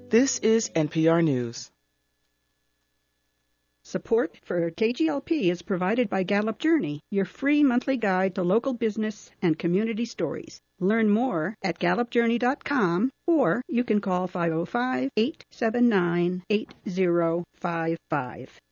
This is NPR News. Support for KGLP is provided by Gallup Journey, your free monthly guide to local business and community stories. Learn more at gallupjourney.com, or you can call 505-879-8055.